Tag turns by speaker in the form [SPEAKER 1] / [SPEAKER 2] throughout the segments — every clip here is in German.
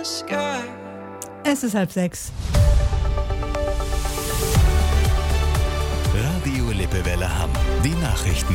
[SPEAKER 1] sky.
[SPEAKER 2] Es ist 5:30.
[SPEAKER 3] Radio Lippewelle Hamm. Die Nachrichten.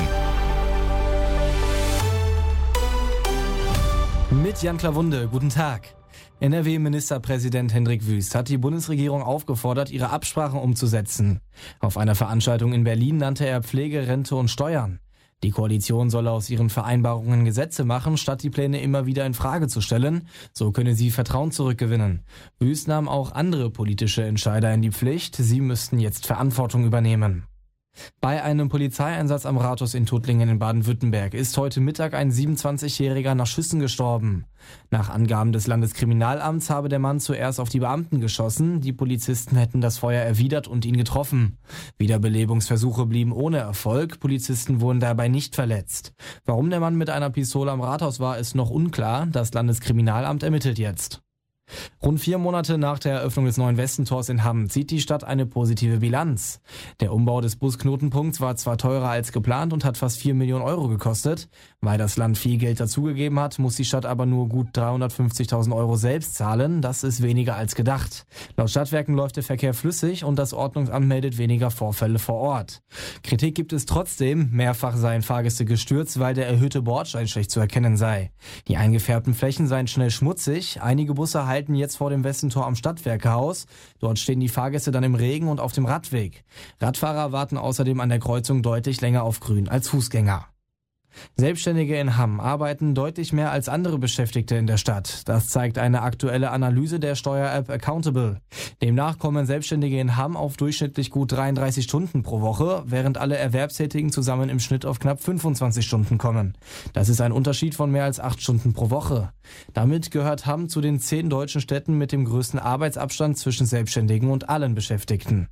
[SPEAKER 4] Mit Jan Klawunde, guten Tag. NRW-Ministerpräsident Hendrik Wüst hat die Bundesregierung aufgefordert, ihre Absprachen umzusetzen. Auf einer Veranstaltung in Berlin nannte er Pflege, Rente und Steuern. Die Koalition solle aus ihren Vereinbarungen Gesetze machen, statt die Pläne immer wieder in Frage zu stellen. So könne sie Vertrauen zurückgewinnen. Wüst nahm auch andere politische Entscheider in die Pflicht. Sie müssten jetzt Verantwortung übernehmen. Bei einem Polizeieinsatz am Rathaus in Tuttlingen in Baden-Württemberg ist heute Mittag ein 27-Jähriger nach Schüssen gestorben. Nach Angaben des Landeskriminalamts habe der Mann zuerst auf die Beamten geschossen. Die Polizisten hätten das Feuer erwidert und ihn getroffen. Wiederbelebungsversuche blieben ohne Erfolg. Polizisten wurden dabei nicht verletzt. Warum der Mann mit einer Pistole am Rathaus war, ist noch unklar. Das Landeskriminalamt ermittelt jetzt. Rund 4 Monate nach der Eröffnung des neuen Westentors in Hamm zieht die Stadt eine positive Bilanz. Der Umbau des Busknotenpunkts war zwar teurer als geplant und hat fast 4 Millionen Euro gekostet. Weil das Land viel Geld dazugegeben hat, muss die Stadt aber nur gut 350.000 Euro selbst zahlen. Das ist weniger als gedacht. Laut Stadtwerken läuft der Verkehr flüssig und das Ordnungsamt meldet weniger Vorfälle vor Ort. Kritik gibt es trotzdem. Mehrfach seien Fahrgäste gestürzt, weil der erhöhte Bordstein schlecht zu erkennen sei. Die eingefärbten Flächen seien schnell schmutzig. Einige Busse halten jetzt vor dem Westentor am Stadtwerkehaus. Dort stehen die Fahrgäste dann im Regen und auf dem Radweg. Radfahrer warten außerdem an der Kreuzung deutlich länger auf Grün als Fußgänger. Selbstständige in Hamm arbeiten deutlich mehr als andere Beschäftigte in der Stadt. Das zeigt eine aktuelle Analyse der Steuer-App Accountable. Demnach kommen Selbstständige in Hamm auf durchschnittlich gut 33 Stunden pro Woche, während alle Erwerbstätigen zusammen im Schnitt auf knapp 25 Stunden kommen. Das ist ein Unterschied von mehr als 8 Stunden pro Woche. Damit gehört Hamm zu den 10 deutschen Städten mit dem größten Arbeitsabstand zwischen Selbstständigen und allen Beschäftigten.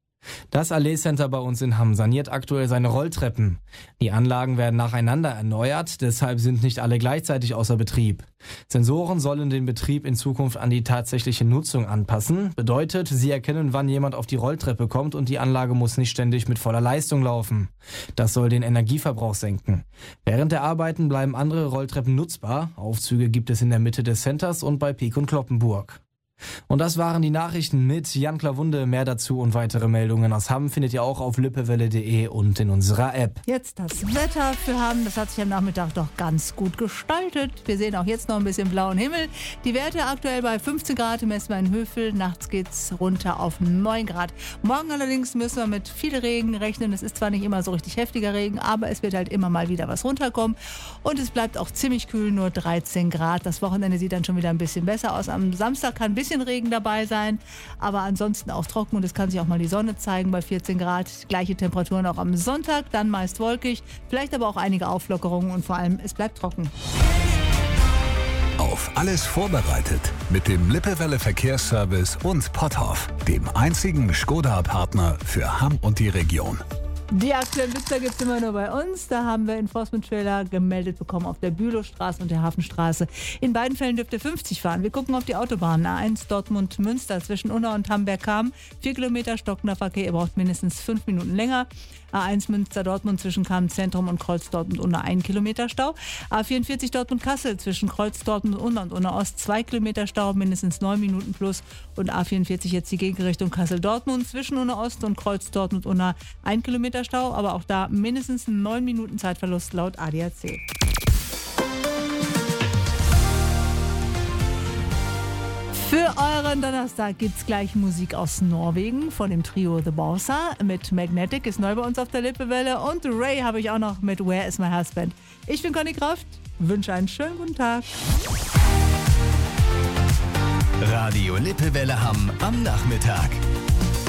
[SPEAKER 4] Das Allee Center bei uns in Hamm saniert aktuell seine Rolltreppen. Die Anlagen werden nacheinander erneuert, deshalb sind nicht alle gleichzeitig außer Betrieb. Sensoren sollen den Betrieb in Zukunft an die tatsächliche Nutzung anpassen. Bedeutet, sie erkennen, wann jemand auf die Rolltreppe kommt und die Anlage muss nicht ständig mit voller Leistung laufen. Das soll den Energieverbrauch senken. Während der Arbeiten bleiben andere Rolltreppen nutzbar. Aufzüge gibt es in der Mitte des Centers und bei Pieck und Cloppenburg. Und das waren die Nachrichten mit Jan Klawunde. Mehr dazu und weitere Meldungen aus Hamm findet ihr auch auf lippewelle.de und in unserer App.
[SPEAKER 2] Jetzt das Wetter für Hamm. Das hat sich am Nachmittag doch ganz gut gestaltet. Wir sehen auch jetzt noch ein bisschen blauen Himmel. Die Werte aktuell bei 15 Grad im Höfel. Nachts geht's runter auf 9 Grad. Morgen allerdings müssen wir mit viel Regen rechnen. Es ist zwar nicht immer so richtig heftiger Regen, aber es wird halt immer mal wieder was runterkommen. Und es bleibt auch ziemlich kühl, nur 13 Grad. Das Wochenende sieht dann schon wieder ein bisschen besser aus. Am Samstag kann ein bisschen Regen dabei sein, aber ansonsten auch trocken und es kann sich auch mal die Sonne zeigen bei 14 Grad. Gleiche Temperaturen auch am Sonntag, dann meist wolkig, vielleicht aber auch einige Auflockerungen und vor allem es bleibt trocken.
[SPEAKER 3] Auf alles vorbereitet mit dem Lippewelle Verkehrsservice und Potthoff, dem einzigen Skoda-Partner für Hamm und die Region.
[SPEAKER 2] Die aktuellen Blitzer gibt es immer nur bei uns. Da haben wir Enforcement-Trailer gemeldet bekommen auf der Bülowstraße und der Hafenstraße. In beiden Fällen dürft ihr 50 fahren. Wir gucken auf die Autobahn. A1 Dortmund-Münster zwischen Unna und Hamberg-Kam. 4 Kilometer stockender Verkehr. Ihr braucht mindestens 5 Minuten länger. A1 Münster-Dortmund zwischen Kam-Zentrum und Kreuz-Dortmund-Unna 1 Kilometer Stau. A44 Dortmund-Kassel zwischen Kreuz-Dortmund-Unna und Unna-Ost 2 Kilometer Stau, mindestens 9 Minuten plus. Und A44 jetzt die Gegenrichtung Kassel-Dortmund zwischen Unna-Ost und Kreuz-Dortmund-Unna 1 Kilometer Stau, aber auch da mindestens 9 Minuten Zeitverlust laut ADAC. Für euren Donnerstag gibt's gleich Musik aus Norwegen von dem Trio The Bossa mit Magnetic, ist neu bei uns auf der Lippewelle, und Ray habe ich auch noch mit Where Is My Husband. Ich bin Conny Kraft, wünsche einen schönen guten Tag.
[SPEAKER 3] Radio Lippewelle Hamm am Nachmittag.